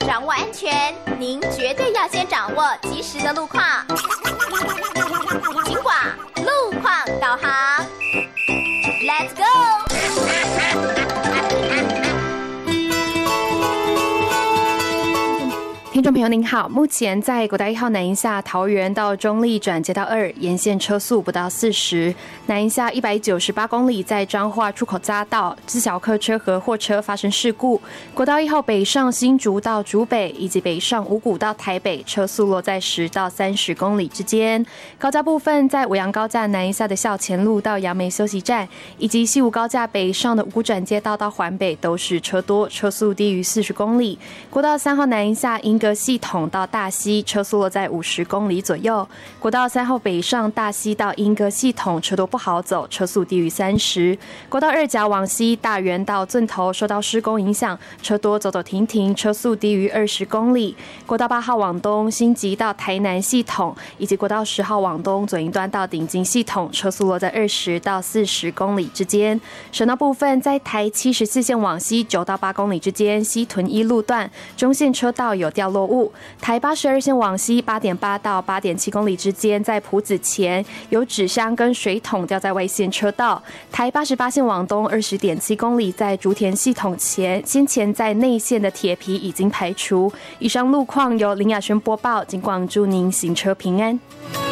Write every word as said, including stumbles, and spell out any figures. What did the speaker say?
掌握安全，您绝对要先掌握及时的路况。警广路况导航 ，Let's go！ 听众朋友您好，目前在国道一号南营下桃园到中立转接道二沿线车速不到四十，南营下一百九十八公里在彰化出口匝道自小客车和货车发生事故，国道一号北上新竹到竹北以及北上五股到台北车速落在十到三十公里之间。高架部分在五杨高架南营下的校前路到杨梅休息站，以及西武高架北上的五股转接道到环北都是车多，车速低于四十公里。国道三号南营下因个系统到大溪车速落在五十公里左右，国道三号北上大溪到莺歌系统车多不好走，车速低于三十。国道二甲往西大园到圳头受到施工影响，车多走走停停，车速低于二十公里。国道八号往东新集到台南系统，以及国道十号往东左营端到顶金系统，车速落在二十到四十公里之间。省道部分在台七十四线往西九到八公里之间，西屯一路段中线车道有掉落物。台八十二线往西八点八到八点七公里之间，在埔子前有纸箱跟水桶掉在外线车道。台八十八线往东二十点七公里，在竹田系统前，先前在内线的铁皮已经排除。以上路况由林雅轩播报，警广祝您行车平安。